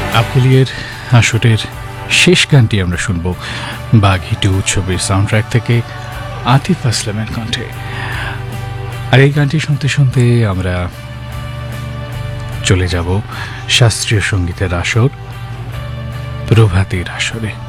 আপিলিয়ের আসরের শেষ গানটি আমরা শুনব বাঘী 2 ছবির সাউন্ডট্র্যাক থেকে আতিফ আসলামের কণ্ঠে। আর এই গানটি শুনতে শুনতে আমরা চলে যাব শাস্ত্রীয় সঙ্গীতের আসর প্রভাতের আসরে।